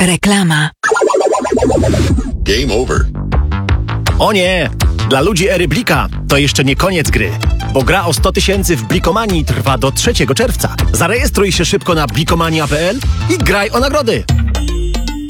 Reklama. Game over. O nie! Dla ludzi ery Blika to jeszcze nie koniec gry, bo gra o 100 000 w Blikomanii trwa do 3 czerwca. Zarejestruj się szybko na blikomania.pl i graj o nagrody!